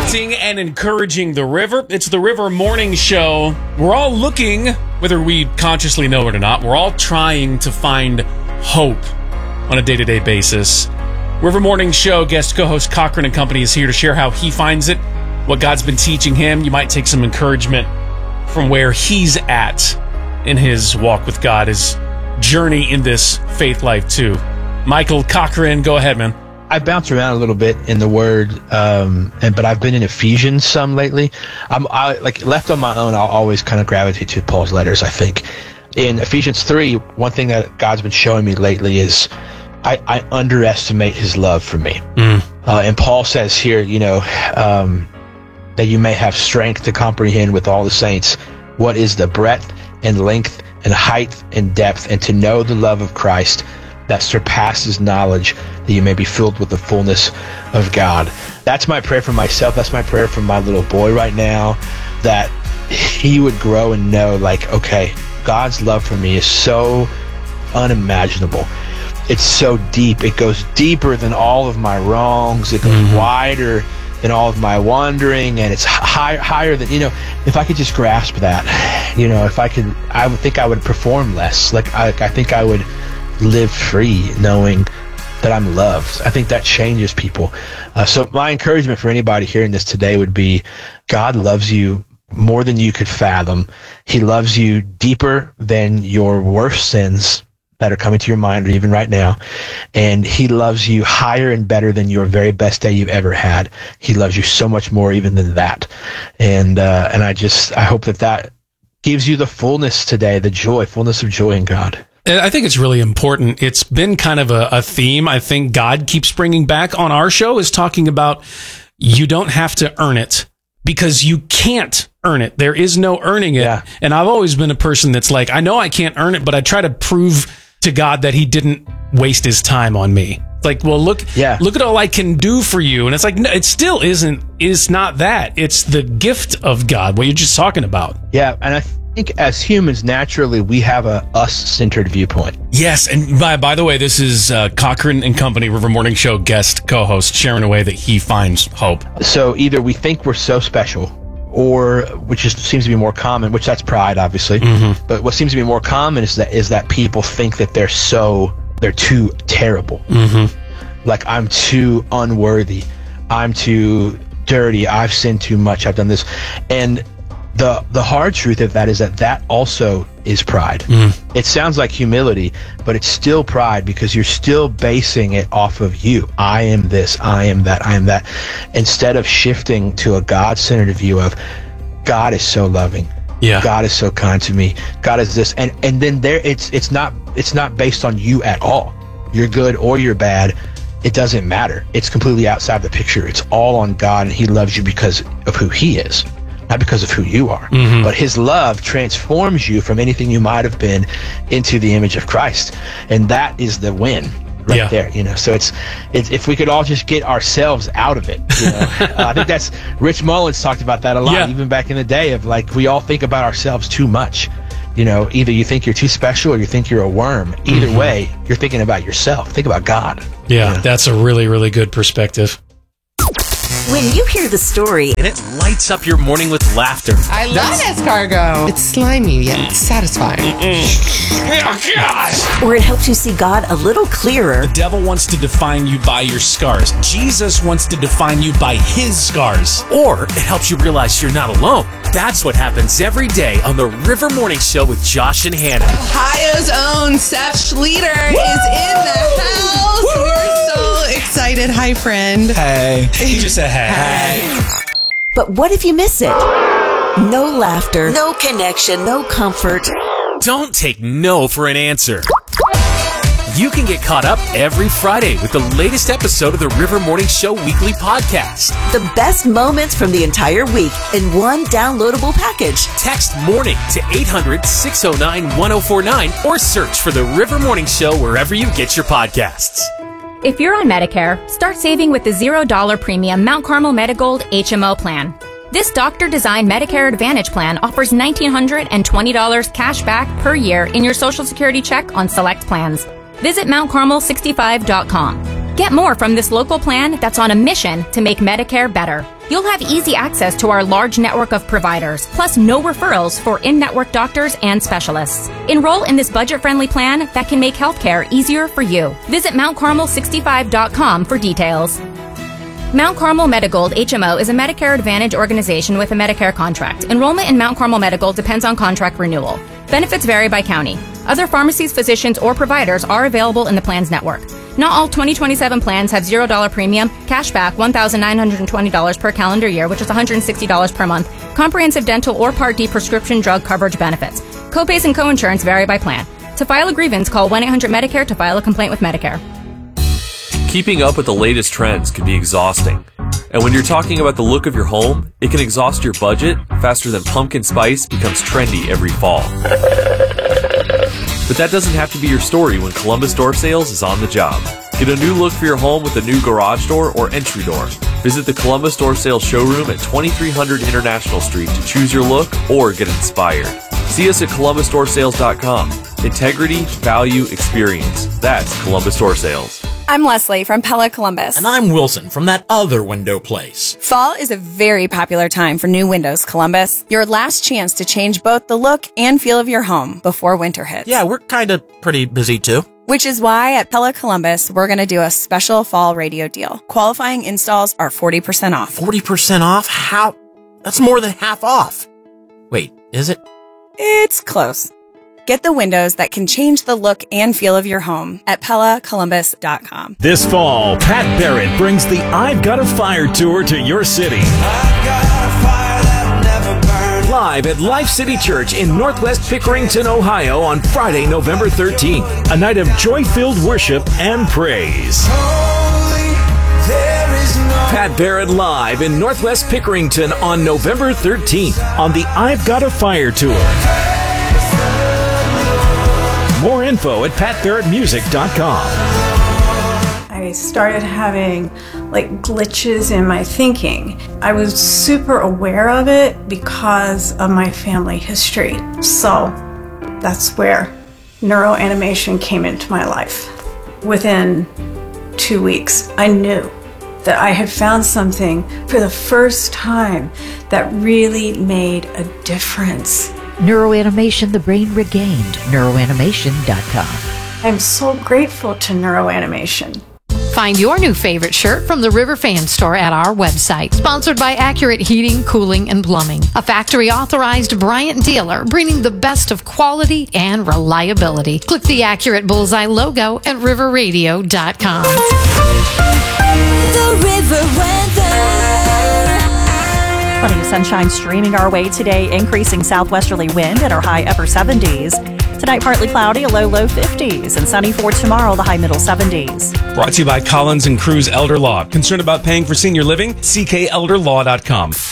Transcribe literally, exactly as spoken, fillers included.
uplifting and encouraging the river. It's the River Morning Show. We're all looking, whether we consciously know it or not, we're all trying to find hope on a day-to-day basis. River Morning Show guest co-host Cochran and Company is here to share how he finds it, what God's been teaching him. You might take some encouragement from where he's at in his walk with God, his journey in this faith life too. Michael Cochran, go ahead, man. I bounce around a little bit in the Word, um, and but I've been in Ephesians some lately. I'm I, like left on my own. I'll always kind of gravitate to Paul's letters. I think in Ephesians three, one thing that God's been showing me lately is I, I underestimate His love for me. Mm. Uh, and Paul says here, you know, um, that you may have strength to comprehend with all the saints what is the breadth and length and height and depth, and to know the love of Christ that surpasses knowledge, that you may be filled with the fullness of God. That's my prayer for myself. That's my prayer for my little boy right now, that he would grow and know, like, okay, God's love for me is so unimaginable. It's so deep. It goes deeper than all of my wrongs. It goes mm-hmm. wider than all of my wandering, and it's high, higher than, you know, if I could just grasp that, you know, if I could, I would think I would perform less. Like, I, I think I would live free knowing that I'm loved. I think that changes people. Uh, so my encouragement for anybody hearing this today would be, God loves you more than you could fathom. He loves you deeper than your worst sins that are coming to your mind, or even right now. And He loves you higher and better than your very best day you've ever had. He loves you so much more even than that. And, uh, and I just, I hope that that gives you the fullness today, the joy, fullness of joy in God. I think it's really important. It's been kind of a, a theme I think God keeps bringing back on our show, is talking about you don't have to earn it, because you can't earn it. There is no earning it. Yeah. And I've always been a person that's like, I know I can't earn it, but I try to prove to God that He didn't waste His time on me. Like, well, look, yeah. look at all I can do for you. And it's like, no, it still isn't, is not that. It's the gift of God, what you're just talking about. Yeah. And I think as humans, naturally, we have a us-centered viewpoint. Yes, and by by the way, this is uh, Cochran and Company, River Morning Show guest co-host, sharing a way that he finds hope. So either we think we're so special, or, which is, seems to be more common, which that's pride, obviously, mm-hmm. but what seems to be more common is that is that people think that they're so, they're too terrible. Mm-hmm. Like, I'm too unworthy, I'm too dirty, I've sinned too much, I've done this. And The the hard truth of that is that that also is pride. Mm. It sounds like humility, but it's still pride, because you're still basing it off of you. I am this, I am that, I am that. Instead of shifting to a God-centered view of, God is so loving. Yeah. God is so kind to me. God is this. And and then there it's it's not it's not based on you at all. You're good or you're bad. It doesn't matter. It's completely outside the picture. It's all on God, and He loves you because of who He is, not because of who you are. Mm-hmm. But His love transforms you from anything you might have been into the image of Christ. And that is the win right yeah. there, you know. So it's, it's, if we could all just get ourselves out of it, you know. uh, I think that's, Rich Mullins talked about that a lot, yeah. even back in the day, of like, we all think about ourselves too much. You know, either you think you're too special or you think you're a worm. Either mm-hmm. way, you're thinking about yourself. Think about God. Yeah, you know? That's a really, really good perspective. When you hear the story, and it lights up your morning with laughter. I love escargot. It's slimy yet satisfying. Oh, God. Or it helps you see God a little clearer. The devil wants to define you by your scars. Jesus wants to define you by His scars. Or it helps you realize you're not alone. That's what happens every day on the River Morning Show with Josh and Hannah. Ohio's own Seth Schleter Woo! Is in the house. Woo! We're so excited. Hi, friend. Hey. He just said hey. Hey. But what if you miss it? No laughter, no connection, no comfort. Don't take no for an answer. You can get caught up every Friday with the latest episode of the River Morning Show weekly podcast. The best moments from the entire week in one downloadable package. Text MORNING to eight hundred, six oh nine, one oh four nine or search for the River Morning Show wherever you get your podcasts. If you're on Medicare, start saving with the zero dollar premium Mount Carmel Medigold H M O plan. This doctor-designed Medicare Advantage plan offers one thousand nine hundred twenty dollars cash back per year in your Social Security check on select plans. Visit Mount Carmel sixty-five dot com. Get more from this local plan that's on a mission to make Medicare better. You'll have easy access to our large network of providers, plus no referrals for in-network doctors and specialists. Enroll in this budget-friendly plan that can make healthcare easier for you. Visit Mount Carmel sixty-five dot com for details. Mount Carmel Medigold H M O is a Medicare Advantage organization with a Medicare contract. Enrollment in Mount Carmel Medigold depends on contract renewal. Benefits vary by county. Other pharmacies, physicians, or providers are available in the plan's network. Not all twenty twenty-seven plans have zero dollars premium, cashback one thousand nine hundred twenty dollars per calendar year, which is one hundred sixty dollars per month, comprehensive dental or Part D prescription drug coverage benefits. Copays and coinsurance vary by plan. To file a grievance, call one eight hundred Medicare to file a complaint with Medicare. Keeping up with the latest trends can be exhausting. And when you're talking about the look of your home, it can exhaust your budget faster than pumpkin spice becomes trendy every fall. But that doesn't have to be your story when Columbus Door Sales is on the job. Get a new look for your home with a new garage door or entry door. Visit the Columbus Door Sales showroom at twenty-three hundred International Street to choose your look or get inspired. See us at columbus door sales dot com. Integrity, value, experience. That's Columbus Door Sales. I'm Leslie from Pella Columbus. And I'm Wilson from that other window place. Fall is a very popular time for new windows, Columbus. Your last chance to change both the look and feel of your home before winter hits. Yeah, we're kind of pretty busy too. Which is why at Pella Columbus, we're going to do a special fall radio deal. Qualifying installs are forty percent off. forty percent off? How? That's more than half off. Wait, is it? It's close. Get the windows that can change the look and feel of your home at pella columbus dot com. This fall, Pat Barrett brings the I've Got a Fire tour to your city. I've got a fire that'll never burn. Live at Life City Church in Northwest Pickerington, Ohio on Friday, November thirteenth. A night of joy-filled worship and praise. Holy, there is no Pat Barrett live in Northwest Pickerington on November thirteenth on the I've Got a Fire tour. More info at pat barrett music dot com. I started having like glitches in my thinking. I was super aware of it because of my family history. So that's where neuroanimation came into my life. Within two weeks, I knew that I had found something for the first time that really made a difference. Neuroanimation, the brain regained. neuroanimation dot com. I'm so grateful to Neuroanimation. Find your new favorite shirt from the River Fan Store at our website. Sponsored by Accurate Heating, Cooling, and Plumbing. A factory-authorized Bryant dealer, bringing the best of quality and reliability. Click the Accurate Bullseye logo at river radio dot com. The River Weather. Plenty of sunshine streaming our way today, increasing southwesterly wind at our high upper seventies. Tonight, partly cloudy, a low low fifties, and sunny for tomorrow, the high middle seventies. Brought to you by Collins and Cruz Elder Law. Concerned about paying for senior living? C K elder law dot com.